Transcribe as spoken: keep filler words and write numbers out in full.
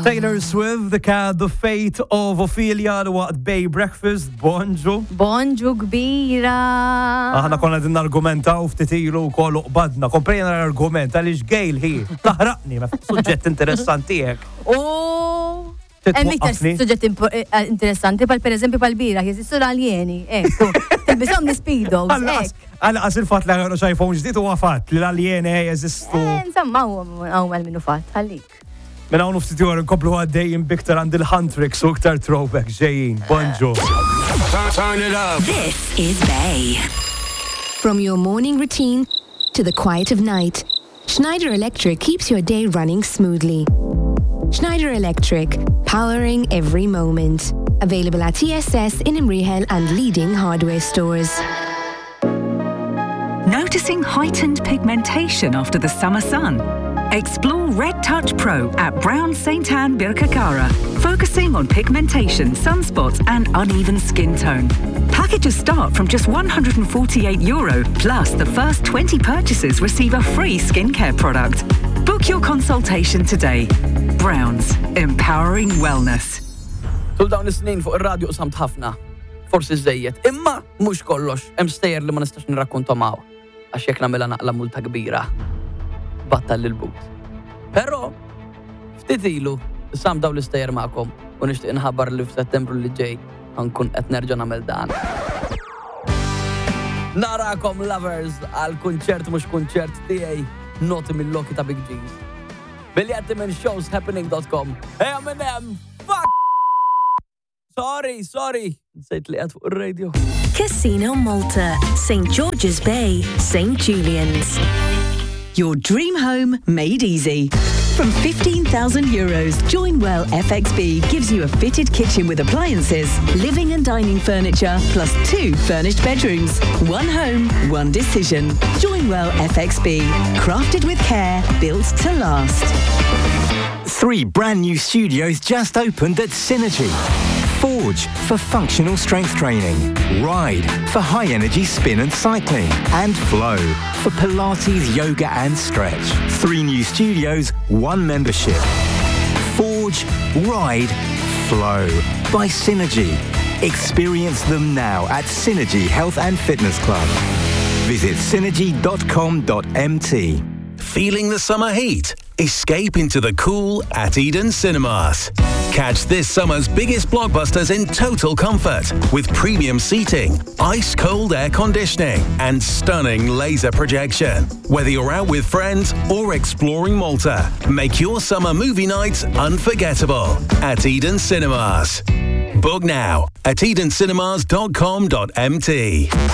Taylor Swift, dik The Fate of Ophelia li waqt Bay Breakfast, bonġu. Bonġu kbira. Aħna konna din argumentaw ftit ilu wkoll uqbadna, komprejna l-argument għaliex Gail hi taħraqni ma' suġġett interessanti hekk. Oh! Hemm iktar suġġett interessanti pal pereżempju pal-bira, jeżistu l-aljeni, ekku. Tilbishom nispidos, hekk. Għalqas il-fatt li għanu xajfon ġdid huwa fatt li l-aljeni jeżistu. Insomma, hawn minnu fatt, ħallik. Mela hawn ftit jor inkomplu għaddejjin biktar għand il-Huntrix u iktar throwback ġejjin. Bonġu. Turn it up. This is Bay. From your morning routine to the quiet of night, Schneider Electric keeps your day running smoothly. Schneider Electric, powering every moment. Available at T S S in Imrihel and leading hardware stores. Noticing heightened pigmentation after the summer sun? Explore Red Touch Pro at Brown Saint Anne Birkirkara, focusing on pigmentation, sunspots and uneven skin tone. Packages start from just one hundred forty-eight euro, plus the first twenty purchases receive a free skincare product. Book your consultation today. Browns, empowering wellness. Tul dawn is-snin fuq ir-radju qasamt ħafna. Forsi żejjed, imma mhux kollox, hemm stejjer li ma nistax nirrakkuntom hawn għax jekk nagħmilha naqla multa kbira. Battal l-but. Però, ftit ilu, sam daw l-istejjer ma'kom u nixtieq inħabbar li f'Settembru li ġej ħankun qed nerġa' nagħmel dan. Narakom lovers għal kunċert mhux kunċert tiegħi noti mill-loki ta' Big G's. Biljetti minn shows happening dot com. Ejja minn hemm, fuck! Sorry, sorry. Nsejt li qed fuq ir-radio. Casino Malta, Saint George's Bay, Saint Julian's. Your dream home made easy. From fifteen thousand euros, Joinwell F X B gives you a fitted kitchen with appliances, living and dining furniture, plus two furnished bedrooms. One home, one decision. Joinwell F X B. Crafted with care, built to last. Three brand new studios just opened at Synergy. Forge for functional strength training, Ride for high-energy spin and cycling, and Flow for Pilates, yoga and stretch. Three new studios, one membership. Forge, Ride, Flow by Synergy. Experience them now at Synergy Health and Fitness Club. Visit synergy dot com dot m t. Feeling the summer heat? Escape into the cool at Eden Cinemas. Catch this summer's biggest blockbusters in total comfort with premium seating, ice-cold air conditioning and stunning laser projection. Whether you're out with friends or exploring Malta, make your summer movie nights unforgettable at Eden Cinemas. Book now at eden cinemas dot com dot m t.